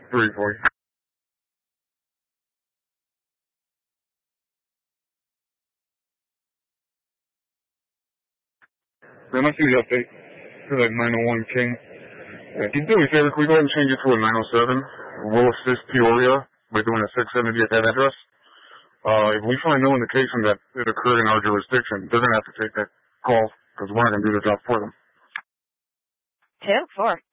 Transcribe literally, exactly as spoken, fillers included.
three for you. Then I see the update for that nine oh one King. Uh, can you do me a favor? Can we go ahead and change it to a nine oh seven? We'll assist Peoria by doing a six seventy at that address. Uh, if we find no indication that it occurred in our jurisdiction, they're going to have to take that call because we're not going to do the job for them. Two, four.